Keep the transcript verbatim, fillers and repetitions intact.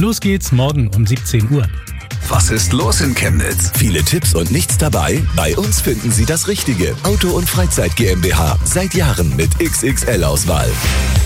Los geht's morgen um siebzehn Uhr. Was ist los in Chemnitz? Viele Tipps und nichts dabei? Bei uns finden Sie das Richtige. Auto und Freizeit GmbH. Seit Jahren mit X X L-Auswahl.